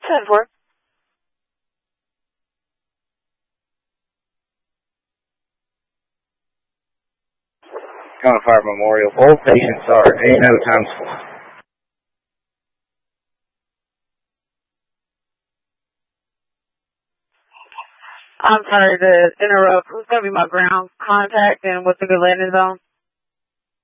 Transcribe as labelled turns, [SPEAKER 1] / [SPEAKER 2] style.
[SPEAKER 1] 10-4.
[SPEAKER 2] County Fire Memorial. All patients are. Ain't no time slot.
[SPEAKER 1] I'm sorry to interrupt. Who's going to be my ground contact and what's a good landing zone?